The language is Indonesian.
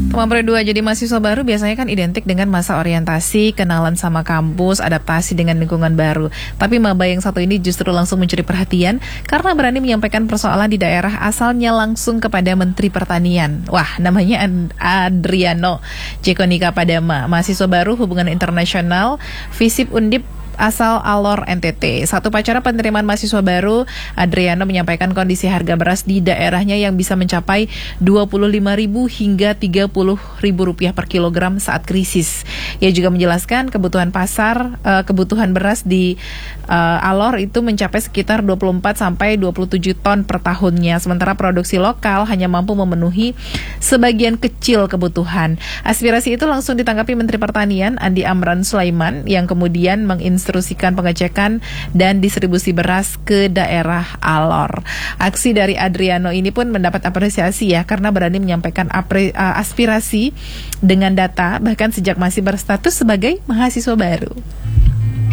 Teman berdua jadi mahasiswa baru biasanya kan identik dengan masa orientasi, kenalan sama kampus, adaptasi dengan lingkungan baru. Tapi maba yang satu ini justru langsung mencuri perhatian karena berani menyampaikan persoalan di daerah asalnya langsung kepada Menteri Pertanian. Wah, namanya Adriano Jekonika Padama, mahasiswa baru hubungan internasional FISIP Undip asal Alor NTT. Satu acara penerimaan mahasiswa baru, Adriano menyampaikan kondisi harga beras di daerahnya yang bisa mencapai Rp25.000 hingga Rp30.000 per kilogram saat krisis. Ia juga menjelaskan kebutuhan kebutuhan beras di Alor itu mencapai sekitar 24 sampai 27 ton per tahunnya, sementara produksi lokal hanya mampu memenuhi sebagian kecil kebutuhan. Aspirasi itu langsung ditanggapi Menteri Pertanian Andi Amran Sulaiman yang kemudian menginstruksikan pengecekan dan distribusi beras ke daerah Alor. Aksi dari Adriano ini pun mendapat apresiasi ya, karena berani menyampaikan aspirasi dengan data bahkan sejak masih berstatus sebagai mahasiswa baru.